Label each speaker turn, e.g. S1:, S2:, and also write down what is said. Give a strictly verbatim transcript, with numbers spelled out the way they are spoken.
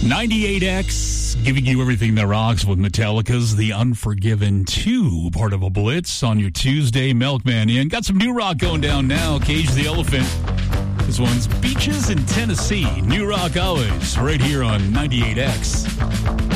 S1: ninety-eight X, giving you everything that rocks with Metallica's The Unforgiven two, part of a blitz on your Tuesday. Milkman in. Got some new rock going down now. Cage the Elephant. This one's Beaches in Tennessee. New rock always, right here on ninety-eight X.